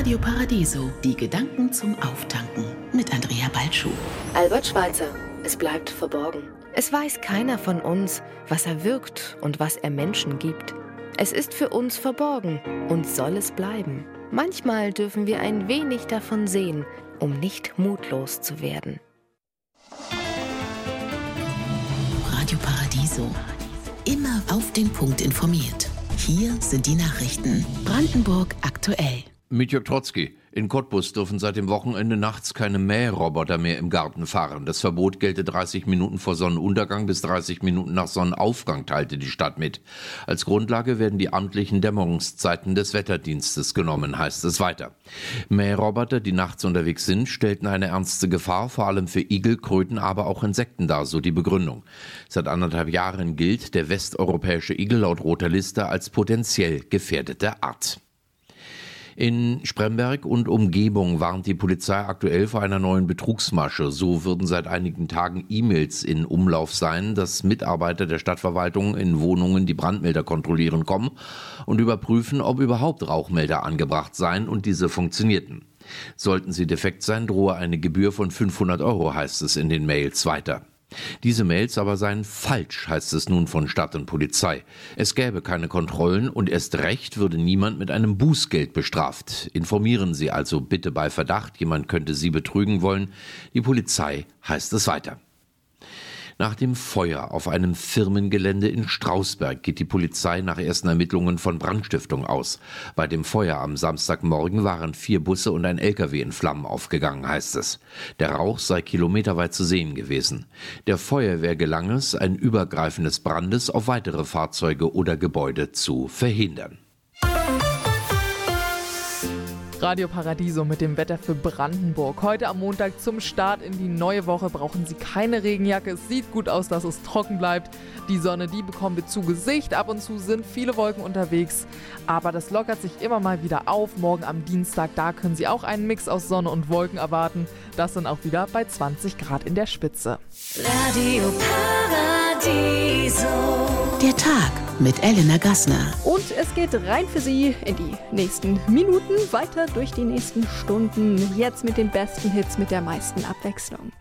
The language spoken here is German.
Radio Paradiso, die Gedanken zum Auftanken mit Andrea Balschuh. Albert Schweitzer, es bleibt verborgen. Es weiß keiner von uns, was er wirkt und was er Menschen gibt. Es ist für uns verborgen und soll es bleiben. Manchmal dürfen wir ein wenig davon sehen, um nicht mutlos zu werden. Radio Paradiso. Immer auf den Punkt informiert. Hier sind die Nachrichten. Brandenburg aktuell. Mit Jörg Trotzki. In Cottbus dürfen seit dem Wochenende nachts keine Mähroboter mehr im Garten fahren. Das Verbot gelte 30 Minuten vor Sonnenuntergang bis 30 Minuten nach Sonnenaufgang, teilte die Stadt mit. Als Grundlage werden die amtlichen Dämmerungszeiten des Wetterdienstes genommen, heißt es weiter. Mähroboter, die nachts unterwegs sind, stellten eine ernste Gefahr, vor allem für Igel, Kröten, aber auch Insekten dar, so die Begründung. Seit 1,5 Jahren gilt der westeuropäische Igel laut roter Liste als potenziell gefährdete Art. In Spremberg und Umgebung warnt die Polizei aktuell vor einer neuen Betrugsmasche. So würden seit einigen Tagen E-Mails in Umlauf sein, dass Mitarbeiter der Stadtverwaltung in Wohnungen die Brandmelder kontrollieren kommen und überprüfen, ob überhaupt Rauchmelder angebracht seien und diese funktionierten. Sollten sie defekt sein, drohe eine Gebühr von 500 €, heißt es in den Mails weiter. Diese Mails aber seien falsch, heißt es nun von Stadt und Polizei. Es gäbe keine Kontrollen und erst recht würde niemand mit einem Bußgeld bestraft. Informieren Sie also bitte bei Verdacht, jemand könnte Sie betrügen wollen. Die Polizei, heißt es weiter. Nach dem Feuer auf einem Firmengelände in Strausberg geht die Polizei nach ersten Ermittlungen von Brandstiftung aus. Bei dem Feuer am Samstagmorgen waren 4 Busse und ein LKW in Flammen aufgegangen, heißt es. Der Rauch sei kilometerweit zu sehen gewesen. Der Feuerwehr gelang es, ein Übergreifen des Brandes auf weitere Fahrzeuge oder Gebäude zu verhindern. Radio Paradiso mit dem Wetter für Brandenburg. Heute am Montag zum Start in die neue Woche brauchen Sie keine Regenjacke. Es sieht gut aus, dass es trocken bleibt. Die Sonne, die bekommen wir zu Gesicht. Ab und zu sind viele Wolken unterwegs. Aber das lockert sich immer mal wieder auf. Morgen am Dienstag, da können Sie auch einen Mix aus Sonne und Wolken erwarten. Das sind auch wieder bei 20 Grad in der Spitze. Radio Paradiso. Der Tag mit Elena Gassner. Und es geht rein für Sie in die nächsten Minuten, weiter durch die nächsten Stunden. Jetzt mit den besten Hits, mit der meisten Abwechslung.